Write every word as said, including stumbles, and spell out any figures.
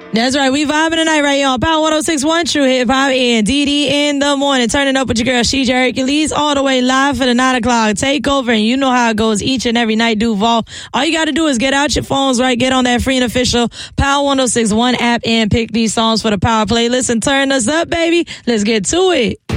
That's right. We vibing tonight right here on Power one oh six point one True Hip Hop and D D in the morning. Turning up with your girl, Sheja Hercules, all the way live for the nine o'clock takeover. And you know how it goes each and every night, Duval. All you got to do is get out your phones, right? Get on that free and official Power one oh six point one app and pick these songs for the Power playlist and turn us up, baby. Let's get to it.